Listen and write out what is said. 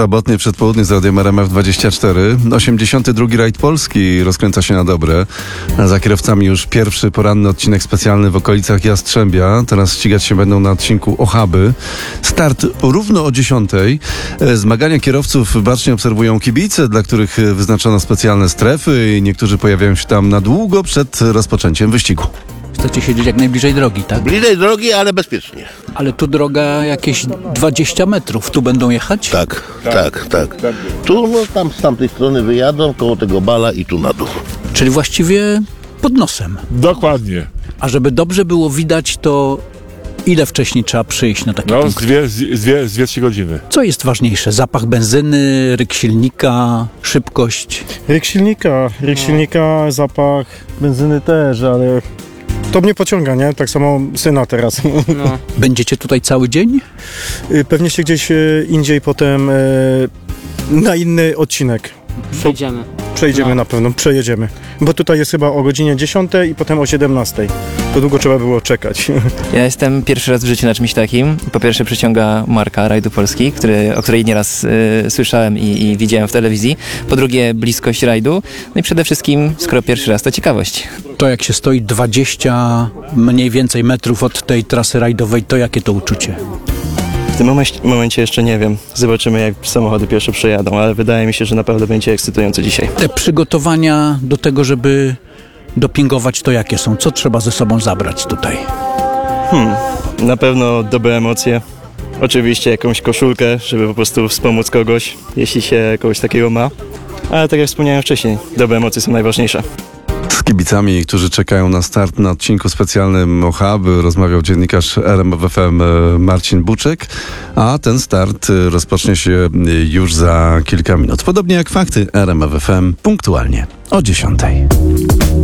Sobotnie przedpołudnie z Radiem RMF24. 82. rajd Polski rozkręca się na dobre. Za kierowcami już pierwszy poranny odcinek specjalny w okolicach Jastrzębia. Teraz ścigać się będą na odcinku Ochaby. Start równo o 10. Zmagania kierowców bacznie obserwują kibice, dla których wyznaczono specjalne strefy i niektórzy pojawiają się tam na długo przed rozpoczęciem wyścigu. Chcecie siedzieć jak najbliżej drogi, tak? Bliżej drogi, ale bezpiecznie. Ale tu droga jakieś 20 metrów. Tu będą jechać? Tak. Tu, tam z tamtej strony wyjadą, koło tego bala i tu na dół. Czyli właściwie pod nosem. Dokładnie. A żeby dobrze było widać, to ile wcześniej trzeba przyjść na taki No, punkt? z 2-3 godziny. Co jest ważniejsze? Zapach benzyny, ryk silnika, szybkość? Ryk silnika, zapach benzyny też, ale to mnie pociąga, nie? Tak samo syna teraz. No, Będziecie tutaj cały dzień? Pewnie się gdzieś indziej potem na inny odcinek przejdziemy. przejdziemy na pewno, przejedziemy. Bo tutaj jest chyba o godzinie 10 i potem o 17. To długo trzeba było czekać. Ja jestem pierwszy raz w życiu na czymś takim. Po pierwsze przyciąga marka Rajdu Polski, o której nieraz słyszałem i widziałem w telewizji. Po drugie bliskość rajdu. No i przede wszystkim, skoro pierwszy raz, to ciekawość. To jak się stoi 20 mniej więcej metrów od tej trasy rajdowej, to jakie to uczucie? W tym momencie jeszcze nie wiem. Zobaczymy, jak samochody pierwsze przejadą, ale wydaje mi się, że naprawdę będzie ekscytująco dzisiaj. Te przygotowania do tego, żeby dopingować, to jakie są? Co trzeba ze sobą zabrać tutaj? Na pewno dobre emocje. Oczywiście jakąś koszulkę, żeby po prostu wspomóc kogoś, jeśli się kogoś takiego ma. Ale tak jak wspomniałem wcześniej, dobre emocje są najważniejsze. Z kibicami, którzy czekają na start na odcinku specjalnym Ochaby, rozmawiał dziennikarz RMF FM Marcin Buczek, a ten start rozpocznie się już za kilka minut. Podobnie jak fakty RMF FM punktualnie o 10.